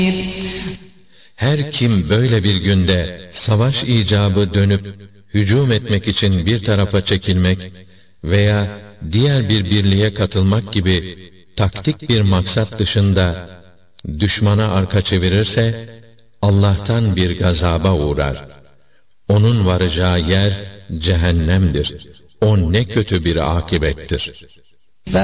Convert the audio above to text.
Her kim böyle bir günde savaş icabı dönüp hücum etmek için bir tarafa çekilmek veya diğer bir birliğe katılmak gibi taktik bir maksat dışında düşmana arka çevirirse Allah'tan bir gazaba uğrar. Onun varacağı yer cehennemdir. O ne kötü bir akibettir.